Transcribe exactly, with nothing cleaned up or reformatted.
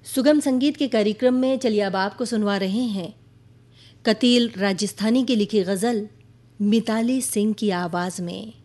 सुगम संगीत के कार्यक्रम में चलिए अब आपको सुनवा रहे हैं कतील राजस्थानी की लिखी गज़ल मिताली सिंह की आवाज़ में।